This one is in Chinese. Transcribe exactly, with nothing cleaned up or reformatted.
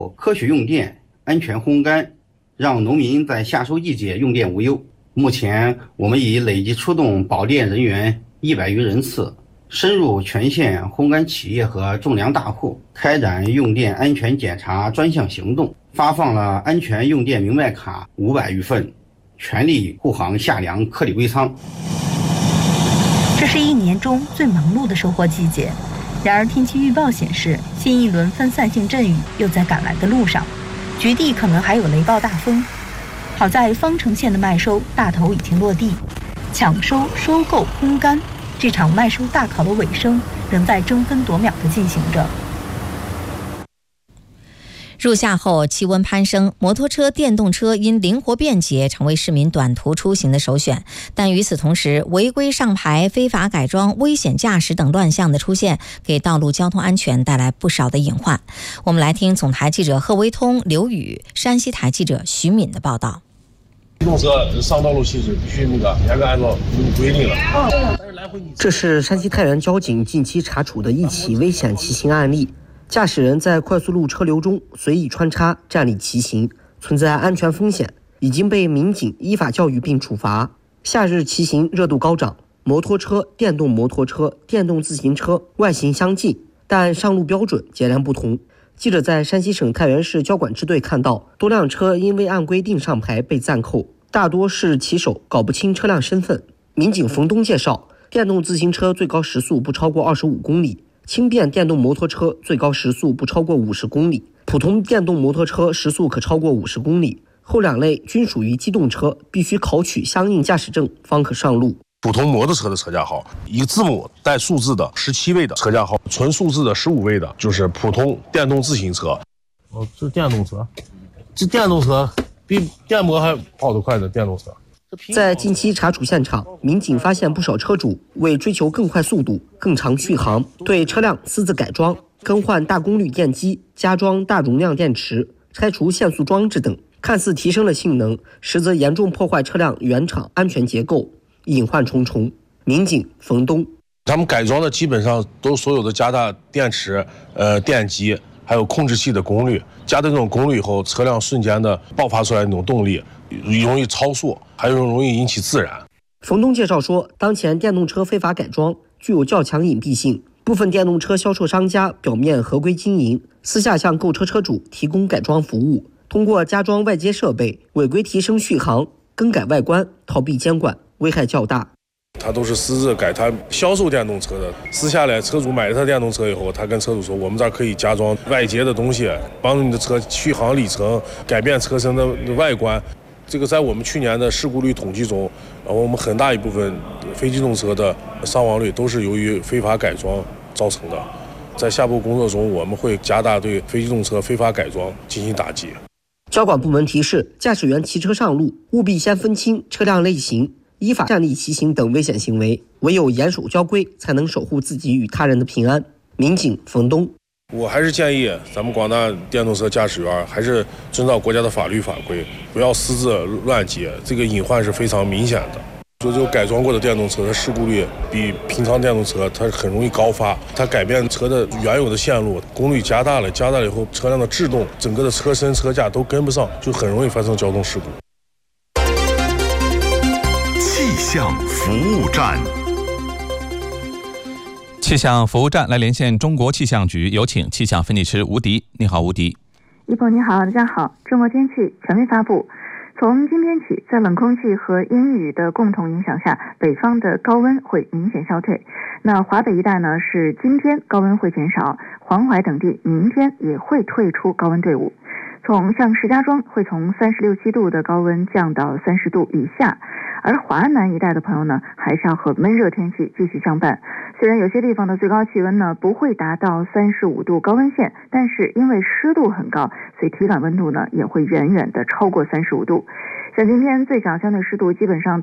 科学用电、安全烘干，让农民在夏收季节用电无忧。目前，我们已累计出动保电人员一百余人次，深入全县烘干企业和种粮大户，开展用电安全检查专项行动，发放了安全用电明白卡五百余份，全力护航夏粮颗粒归仓。 这是一年中最忙碌的收获季节，然而天气预报显示，新一轮分散性阵雨又在赶来的路上，局地可能还有雷暴大风。好在方城县的麦收大头已经落地，抢收、收购、烘干，这场麦收大考的尾声仍在争分夺秒地进行着。 入夏后气温攀升，摩托车、电动车因灵活便捷成为市民短途出行的首选。但与此同时，违规上牌、非法改装、危险驾驶等乱象的出现，给道路交通安全带来不少的隐患。我们来听总台记者贺维通、刘宇、山西台记者徐敏的报道。 机动车上道路行驶必须那个严格按照规定了。 这是山西太原交警近期查处的一起危险骑行案例。驾驶人在快速路车流中随意穿插站立骑行，存在安全风险，已经被民警依法教育并处罚。夏日骑行热度高涨，摩托车、电动摩托车、电动自行车外形相近，但上路标准截然不同。记者在山西省太原市交管支队看到，多辆车因未按规定上牌被暂扣，大多是骑手搞不清车辆身份。民警冯东介绍，电动自行车最高时速不超过二十五公里。轻便电动摩托车最高时速不超过五十公里，普通电动摩托车时速可超过五十公里。后两类均属于机动车，必须考取相应驾驶证方可上路。 普通摩托车的车架号，一个字母带数字的十七位的车架号，纯数字的十五位的就是普通电动自行车。哦，这电动车，这电动车比电摩还跑得快的电动车。 在近期查处现场，民警发现不少车主为追求更快速度、更长续航，对车辆私自改装、更换大功率电机、加装大容量电池、拆除限速装置等，看似提升了性能，实则严重破坏车辆原厂安全结构，隐患重重。民警冯东， 他们改装的基本上都所有的加大电池、呃电机，还有控制器的功率，加大这种功率以后，车辆瞬间的爆发出来那种动力，容易超速，还有容易引起自燃。 冯东介绍说，当前电动车非法改装具有较强隐蔽性，部分电动车销售商家表面合规经营，私下向购车车主提供改装服务，通过加装外接设备违规提升续航、更改外观，逃避监管，危害较大。 他都是私自改，他销售电动车的，私下来车主买了他电动车以后，他跟车主说，我们这儿可以加装外接的东西，帮助你的车续航里程，改变车身的外观。这个在我们去年的事故率统计中，然后我们很大一部分非机动车的伤亡率都是由于非法改装造成的。在下步工作中，我们会加大对非机动车非法改装进行打击。 交管部门提示，驾驶员骑车上路，务必先分清车辆类型，依法站立骑行等危险行为，唯有严守交规，才能守护自己与他人的平安。民警冯东， 我还是建议咱们广大电动车驾驶员还是遵照国家的法律法规，不要私自乱接，这个隐患是非常明显的。所以就改装过的电动车，它事故率比平常电动车它很容易高发，它改变车的原有的线路，功率加大了，加大了以后车辆的制动，整个的车身车架都跟不上，就很容易发生交通事故。 气象服务站， 气象服务站来连线中国气象局，有请气象分析师吴迪。你好，吴迪。 一鹏你好，大家好。中国天气权威发布，从今天起，在冷空气和阴雨的共同影响下，北方的高温会明显消退。那华北一带呢，是今天高温会减少，黄淮等地明天也会退出高温队伍。从像石家庄会从三十六七度的高温降到三十度以下，而华南一带的朋友呢，还是要和闷热天气继续相伴。虽然有些地方的最高气温呢不会达到三十五度高温线，但是因为湿度很高，所以体感温度呢也会远远的超过三十五度。像今天最小相对湿度基本上